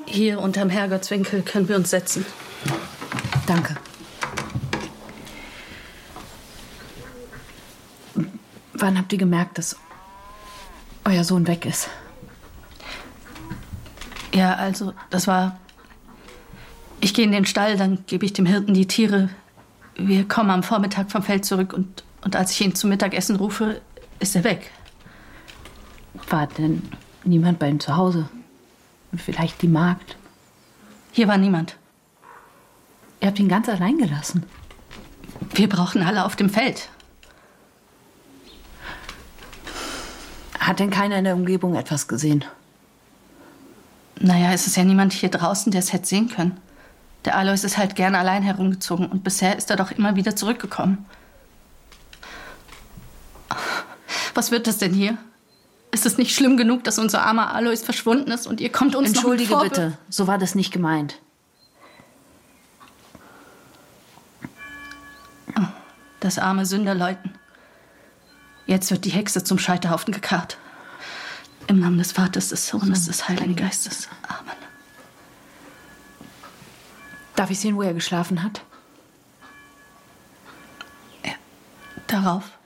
Hier unterm Herrgottswinkel können wir uns setzen. Danke. Wann habt ihr gemerkt, dass euer Sohn weg ist? Ja, also, das war... Ich gehe in den Stall, dann gebe ich dem Hirten die Tiere. Wir kommen am Vormittag vom Feld zurück und als ich ihn zum Mittagessen rufe, ist er weg. War denn niemand bei ihm zu Hause? Vielleicht die Magd? Hier war niemand. Ihr habt ihn ganz allein gelassen? Wir brauchen alle auf dem Feld. Hat denn keiner in der Umgebung etwas gesehen? Naja, es ist ja niemand hier draußen, der es hätte sehen können. Der Alois ist halt gern allein herumgezogen und bisher ist er doch immer wieder zurückgekommen. Was wird das denn hier? Ist es nicht schlimm genug, dass unser armer Alois verschwunden ist und ihr kommt uns Entschuldige noch mit bitte, so war das nicht gemeint. Das arme Sünderleuten. Jetzt wird die Hexe zum Scheiterhaufen gekarrt. Im Namen des Vaters, des Sohnes, des Heiligen Geistes. Amen. Darf ich sehen, wo er geschlafen hat? Ja, darauf.